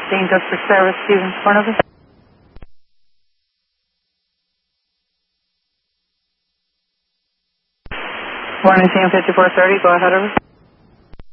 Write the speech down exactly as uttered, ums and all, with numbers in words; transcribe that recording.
fifteen, just for service, Stevens Corner. Morning, C M fifty-four thirty, go ahead, over.